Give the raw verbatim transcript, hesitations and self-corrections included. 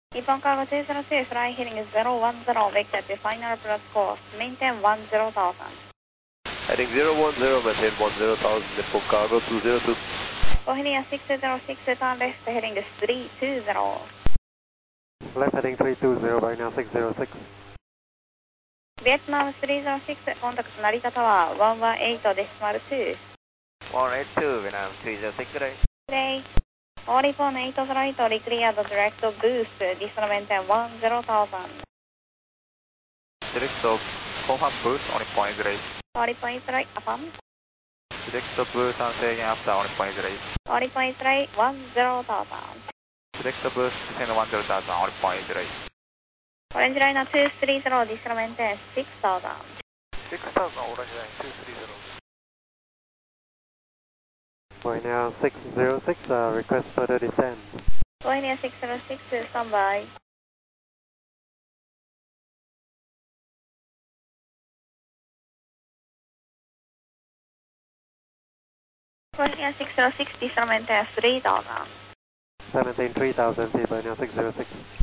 Nippon Cargo two zero two, fly heading zero one zero, vector to final approach course, maintain one zero thousand. Heading zero one zero, maintain one zero thousand, Nippon Cargo two zero two. Go heading six zero six, turn left heading three two zero. Left heading three two zero, right now six zero six. Vietnam three zero six, contact Narita Tower one one eight decimal two. one eight two, Vietnam three zero six, right. Today, all report eight flight, recleared direct boost, descent maintain one zero thousand. Direct of confirm boost, only point right. All point right, affirm. Direct of boost and say again after only point right. All point right, one zero thousand. Direct of boost, descend one zero thousand, only point right. Orange line two three zero, descent maintain six thousand. six thousand, orange line two three zero. Right now six zero six, uh, request further descent. Go ahead six zero six, standby. Go ahead six zero six, descent maintain three thousand. Maintain three thousand feet, right now six zero six.